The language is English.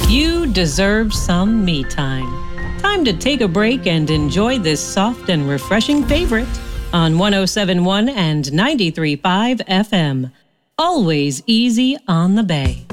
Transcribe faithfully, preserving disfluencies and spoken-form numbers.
You deserve some me time. Time to take a break and enjoy this soft and refreshing favorite on one oh seven point one and ninety-three point five F M. Always easy on the Bay.